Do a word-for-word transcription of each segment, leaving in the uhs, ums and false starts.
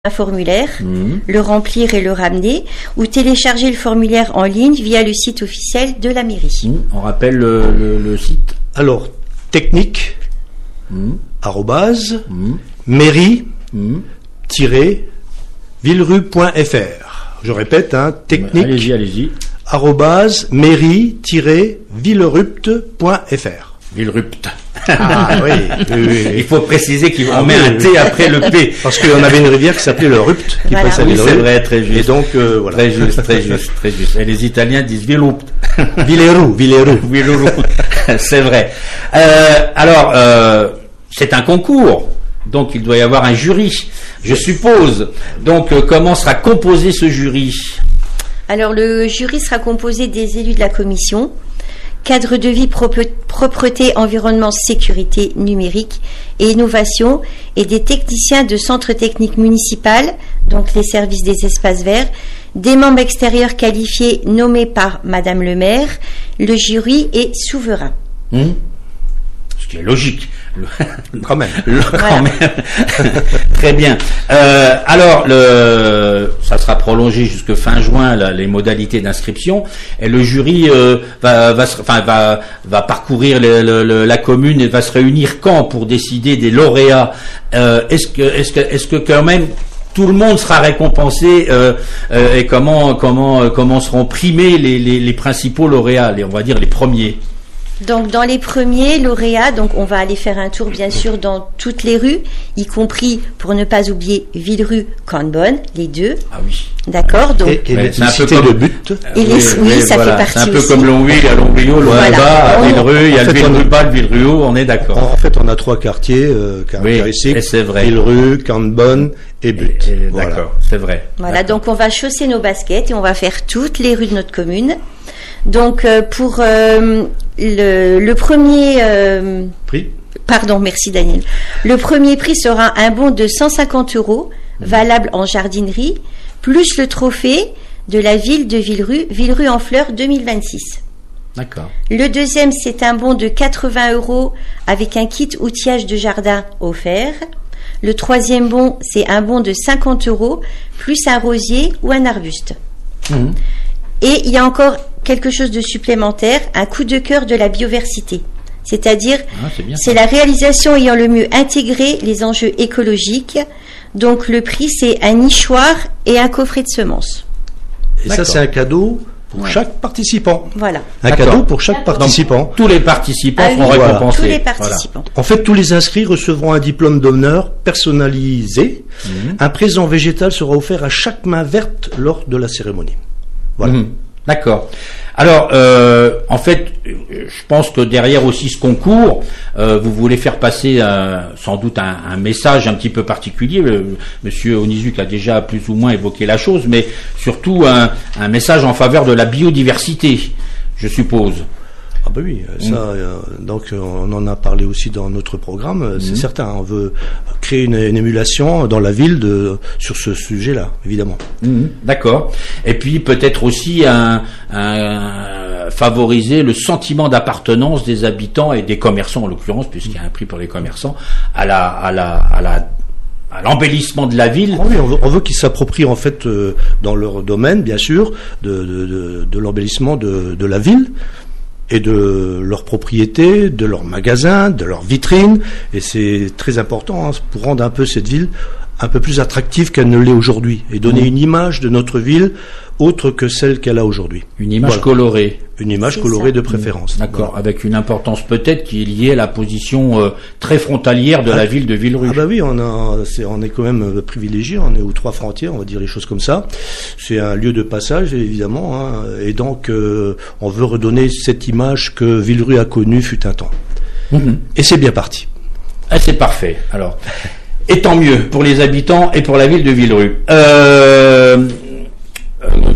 un formulaire, mmh. le remplir et le ramener, ou télécharger le formulaire en ligne via le site officiel de la mairie. Mmh. On rappelle le, le, le site. Alors, technique, mmh. arrobase, mmh. mairie, mmh. tiré, villerue point f r. Je répète, hein, technique, allez-y, allez-y. arrobase, mairie, tiré, villerupt point f r. Villerupt. Ah oui, oui, oui. Il faut préciser qu'on ah, met oui, un T oui. après le P. Parce qu'on avait une rivière qui s'appelait le Rupt, qui voilà. passait à Oui, Villerupt. c'est vrai, très juste. Et donc, euh, voilà. Très juste, très juste, très juste. Et les Italiens disent Villerupt. Villerou, Villerou. Villerupt. C'est vrai. Euh, alors, euh, c'est un concours. Donc, il doit y avoir un jury, je suppose. Donc, euh, comment sera composé ce jury? Alors, le jury sera composé des élus de la commission, cadre de vie, propreté, environnement, sécurité numérique et innovation, et des techniciens de centre technique municipal, donc les services des espaces verts, des membres extérieurs qualifiés nommés par Madame le maire. Le jury est souverain. Mmh. Ce qui est logique. Le... Quand même. Le... Voilà. Quand même. Très bien. Euh, alors, le... ça sera prolongé jusque fin juin, là, les modalités d'inscription. Et le jury euh, va, va, enfin, va, va parcourir le, le, le, la commune et va se réunir quand pour décider des lauréats. Euh, est-ce que, est-ce que, est-ce que quand même tout le monde sera récompensé euh, euh, et comment, comment, comment seront primés les, les, les principaux lauréats, les, on va dire les premiers? Donc, dans les premiers lauréats, donc on va aller faire un tour, bien sûr, dans toutes les rues, y compris, pour ne pas oublier, Villerue, Cambonne, les deux. Ah oui. D'accord. Donc, Et, et Ouais, les c'est un peu cités comme- de but. et les, Oui, oui, oui, ça voilà. fait partie C'est un peu aussi. comme Longwy, il y a Longrio, le Voilà. bas, On- Villerue, il y a en le fait, on- Villerue bas, le Villerue haut, on est d'accord. En fait, on a trois quartiers euh, Oui, caractéristiques. et c'est vrai. Villerue, Cambonne et But. Et- et- Voilà. D'accord, c'est vrai. Voilà, D'accord. donc on va chausser nos baskets et on va faire toutes les rues de notre commune. Donc, euh, pour euh, le, le premier... euh, Prix. Pardon, merci Daniel. Le premier prix sera un bon de cent cinquante euros, valable en jardinerie, plus le trophée de la ville de Villerue, Villerue en fleurs deux mille vingt-six. D'accord. Le deuxième, c'est un bon de quatre-vingts euros avec un kit outillage de jardin offert. Le troisième bon, c'est un bon de cinquante euros, plus un rosier ou un arbuste. Mmh. Et il y a encore quelque chose de supplémentaire, un coup de cœur de la biodiversité. C'est-à-dire, Ah, c'est bien. c'est la réalisation ayant le mieux intégré les enjeux écologiques. Donc le prix, c'est un nichoir et un coffret de semences. Et ça, D'accord. c'est un cadeau pour Ouais. chaque participant. Voilà. Un D'accord. cadeau pour chaque participant. Tous les participants Ah oui, seront voilà. récompensés. Tous les Voilà. participants. En fait, tous les inscrits recevront un diplôme d'honneur personnalisé. Mmh. Un présent végétal sera offert à chaque main verte lors de la cérémonie. Voilà. Mmh. D'accord. Alors, euh, en fait, je pense que derrière aussi ce concours, euh, vous voulez faire passer euh, sans doute un, un message un petit peu particulier. Le, Monsieur Onizuc a déjà plus ou moins évoqué la chose, mais surtout un, un message en faveur de la biodiversité, je suppose. Ah bah oui, ça, euh, donc euh, on en a parlé aussi dans notre programme, euh, c'est Mhm. certain, on veut créer une, une émulation dans la ville de, sur ce sujet-là, évidemment. Mmh, d'accord. Et puis peut-être aussi un, un- favoriser le sentiment d'appartenance des habitants et des commerçants en l'occurrence, puisqu'il y a un prix pour les commerçants, à la à la à la à l'embellissement de la ville. Ah oui, on veut, on veut qu'ils s'approprient en fait euh, dans leur domaine, bien sûr, de, de, de, de l'embellissement de, de la ville et de leurs propriétés, de leurs magasins, de leurs vitrines, et c'est très important hein, pour rendre un peu cette ville un peu plus attractive qu'elle ne l'est aujourd'hui, et donner Mmh. une image de notre ville autre que celle qu'elle a aujourd'hui. Une image Voilà. colorée. Une image C'est colorée ça. de préférence. D'accord, Voilà. avec une importance peut-être qui est liée à la position euh, très frontalière de Ah. la ville de Villerue. Ah bah oui, on a, c'est, on est quand même euh, privilégié, on est aux trois frontières, on va dire les choses comme ça. C'est un lieu de passage, évidemment, hein, et donc euh, on veut redonner cette image que Villerue a connue fut un temps. Mhm. Et c'est bien parti. Ah, c'est parfait. Alors, et tant mieux pour les habitants et pour la ville de Villerue. Euh, euh,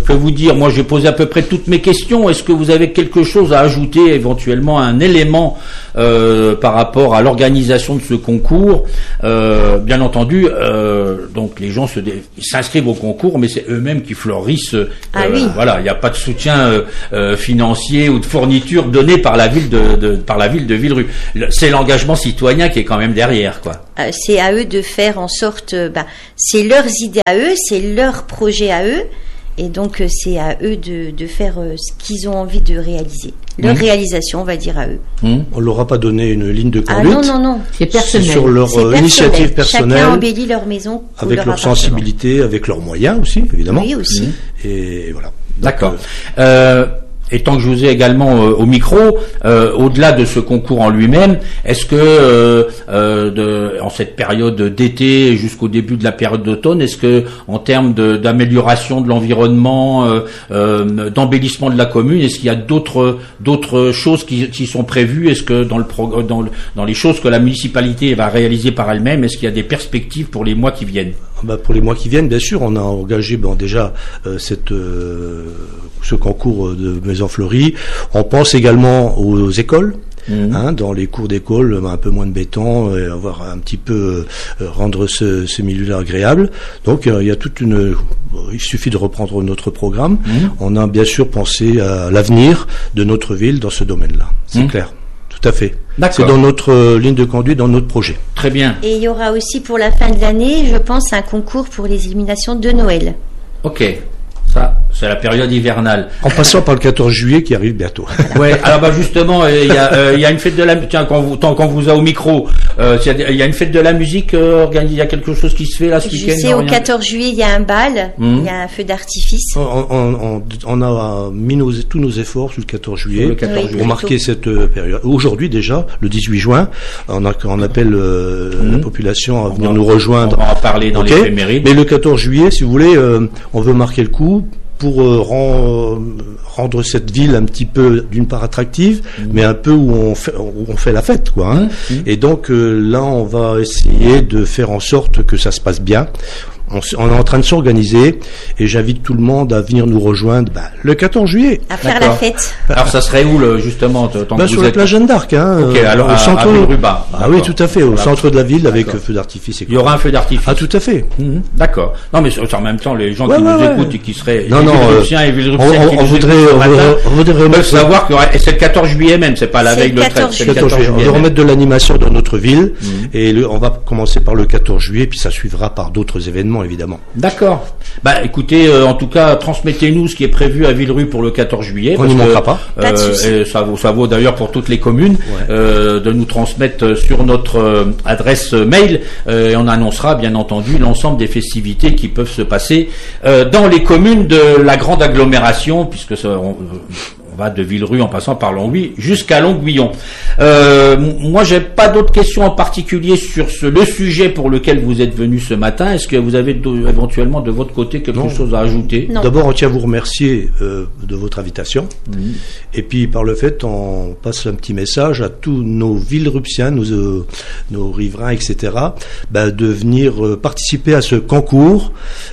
que vous dire? Moi, j'ai posé à peu près toutes mes questions. Est-ce que vous avez quelque chose à ajouter, éventuellement un élément euh, par rapport à l'organisation de ce concours? euh, Bien entendu, euh, donc les gens se dé... s'inscrivent au concours, mais c'est eux-mêmes qui fleurissent. Euh, ah oui. Voilà, il n'y a pas de soutien euh, euh, financier ou de fourniture donnée par la ville de, de par la ville de Villerue. C'est l'engagement citoyen qui est quand même derrière, quoi. Euh, c'est à eux de faire en sorte, euh, bah, c'est leurs idées à eux, c'est leur projet à eux, et donc euh, c'est à eux de, de faire euh, ce qu'ils ont envie de réaliser. Leur mmh. réalisation, on va dire à eux. Mmh. On leur a pas donné une ligne de conduite. Ah non, non, non. C'est personnel. C'est sur leur c'est euh, personnel. initiative personnelle. Chacun embellit leur maison. Avec leur, leur sensibilité, avec leurs moyens aussi, évidemment. Oui, aussi. Mmh. Et voilà. D'accord. Donc, euh, euh, Et tant que je vous ai également euh, au micro, euh, au-delà de ce concours en lui-même, est-ce que euh, euh, de, en cette période d'été jusqu'au début de la période d'automne, est-ce que en termes de, d'amélioration de l'environnement, euh, euh, d'embellissement de la commune, est-ce qu'il y a d'autres d'autres choses qui, qui sont prévues? Est-ce que dans le progr- dans, le, dans les choses que la municipalité va réaliser par elle-même, est-ce qu'il y a des perspectives pour les mois qui viennent? Bah pour les mois qui viennent, bien sûr, on a engagé bon, déjà euh, cette, euh, ce concours de Maison Fleurie. On pense également aux écoles. Mmh. Hein, dans les cours d'école, un peu moins de béton, et avoir un petit peu euh, rendre ce, ce milieu-là agréable. Donc euh, il y a toute une. Il suffit de reprendre notre programme. Mmh. On a bien sûr pensé à l'avenir de notre ville dans ce domaine-là. C'est mmh. clair. Tout à fait. D'accord. C'est dans notre euh, ligne de conduite, dans notre projet. Très bien. Et il y aura aussi pour la fin de l'année, je pense, un concours pour les illuminations de Noël. Ok. Ça, c'est la période hivernale. En passant par le quatorze juillet qui arrive bientôt. Ouais. Alors bah justement, il y a, euh, il y a une fête de la. Tiens, quand vous, tant qu'on vous a au micro, euh, il y a une fête de la musique euh, organisée. Il y a quelque chose qui se fait là ce Je week-end. sais, au quatorze juillet, il y a un bal, mmh. il y a un feu d'artifice. On, on, on, on a mis nos, tous nos efforts sur le quatorze juillet, le quatorze oui, juillet. pour marquer cette euh, période. Aujourd'hui déjà, le dix-huit juin, on, a, on appelle euh, mmh. la population à venir on nous rejoindre. On va en parler dans okay. l'éphéméride. Mais le quatorze juillet, si vous voulez, euh, on veut marquer le coup pour euh, rend, rendre cette ville un petit peu, d'une part attractive, mmh. mais un peu où on fait, où on fait la fête, quoi. Hein. Mmh. Et donc euh, là, on va essayer de faire en sorte que ça se passe bien. On, on est en train de s'organiser et j'invite tout le monde à venir nous rejoindre bah, le quatorze juillet. À faire D'accord. la fête. Alors ça serait où le, justement tant bah, que sur vous la êtes... plage Jeanne d'Arc, hein, Ok, alors au à, centre. À Villerue-Bas. Ah oui, tout à fait, au voilà. centre de la ville avec D'accord. feu d'artifice. Et Il y aura un feu d'artifice. Ah tout à fait. Mmh. D'accord. Non mais en même temps, les gens ouais, qui ouais, nous ouais. écoutent et qui seraient non, non, Villerupsiens euh, et Villerupsiennes on, qui on nous voudrait, écoutent ce on matin, voudrait, on voudrait remettre, savoir que et c'est le quatorze juillet même, c'est pas la C'est veille de le quatorze treize, c'est le quatorze juillet. On va remettre de l'animation dans notre ville mmh. et le, on va commencer par le quatorze juillet puis ça suivra par d'autres événements évidemment. D'accord. Bah écoutez, euh, en tout cas, transmettez-nous ce qui est prévu à Villerue pour le quatorze juillet. On n'y manquera pas. Euh, pas de souci. et ça vaut, ça vaut d'ailleurs pour toutes les communes ouais. euh, de nous transmettre sur notre euh, adresse mail euh, et on annoncera bien entendu l'ensemble des festivités qui peuvent se passer euh, dans les communes de la grande agglomération, puisque ça, on, on va de Villerue en passant par Longwy jusqu'à Longuillon. Euh, moi, j'ai pas d'autres questions en particulier sur ce, le sujet pour lequel vous êtes venu ce matin. Est-ce que vous avez de, éventuellement de votre côté quelque non. chose à ajouter? Non. D'abord, on tient à vous remercier euh, de votre invitation. Mmh. Et puis, par le fait, on passe un petit message à tous nos Villerupsiens, nos, euh, nos riverains, et cetera, bah, de venir euh, participer à ce concours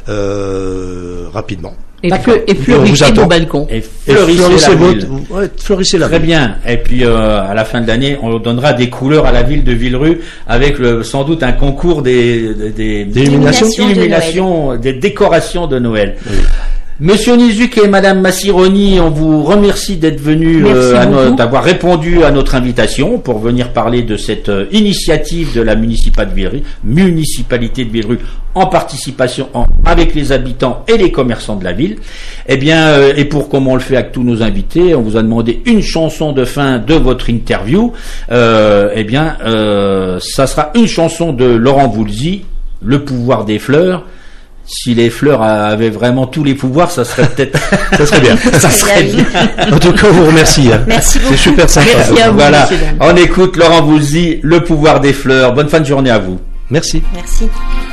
euh, rapidement. Et, fleur, et fleurissez nos balcons. Et fleurissez, fleurissez la votre, ville. Ouais, fleurissez la Très ville. bien. Et puis euh, à la fin de l'année, on donnera des couleurs à la ville de Villerue avec le, sans doute un concours des, des, des, des illuminations, illuminations de des décorations de Noël. Oui. Monsieur Nizuc et Madame Massironi, on vous remercie d'être venus, euh, d'avoir répondu à notre invitation pour venir parler de cette euh, initiative de la municipalité de Villerue, municipalité de Villerue en participation en, avec les habitants et les commerçants de la ville. Eh bien, euh, et pour comme on le fait avec tous nos invités, on vous a demandé une chanson de fin de votre interview. Euh, eh bien, euh, ça sera une chanson de Laurent Voulzy, Le pouvoir des fleurs. Si les fleurs avaient vraiment tous les pouvoirs, ça serait peut-être, ça serait bien. ça serait bien. En tout cas, on vous remercie. Hein. Merci beaucoup. C'est super sympa. Merci à vous, voilà. Monsieur. On écoute Laurent Voulzy, Le pouvoir des fleurs. Bonne fin de journée à vous. Merci. Merci.